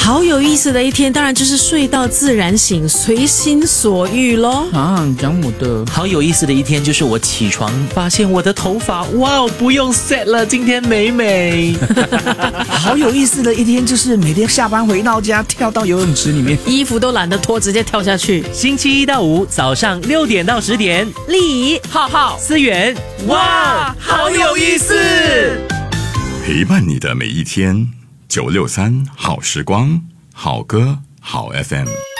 好有意思的一天，当然就是睡到自然醒，随心所欲咯。 讲我的好有意思的一天就是我起床发现我的头发，哇，不用 set 了，今天美美。 好有意思的一天就是每天下班回到家跳到游泳池里面， 衣服都懒得脱，直接跳下去。 星期一到五早上6点到10点， 丽浩浩思源，哇，好有意思。 陪伴你的每一天，963好时光，好歌好 FM。